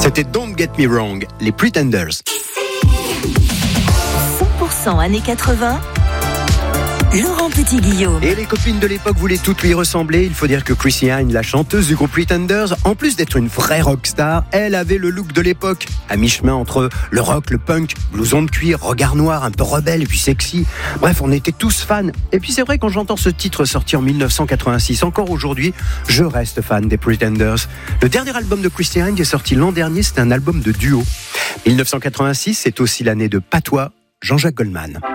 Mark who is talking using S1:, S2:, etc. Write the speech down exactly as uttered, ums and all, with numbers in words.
S1: C'était Don't Get Me Wrong, les Pretenders.
S2: cent pour cent années quatre-vingts, Laurent Petit-Guillaume.
S1: Et les copines de l'époque voulaient toutes lui ressembler. Il faut dire que Chrissy Hynde, la chanteuse du groupe Pretenders, en plus d'être une vraie rockstar, elle avait le look de l'époque, à mi-chemin entre le rock, le punk, blouson de cuir, regard noir, un peu rebelle et puis sexy. Bref, on était tous fans. Et puis c'est vrai, quand j'entends ce titre sorti en dix-neuf cent quatre-vingt-six, encore aujourd'hui, je reste fan des Pretenders. Le dernier album de Chrissy Hynde est sorti l'an dernier, c'est un album de duo. dix-neuf cent quatre-vingt-six, c'est aussi l'année de Patois, Jean-Jacques Goldman.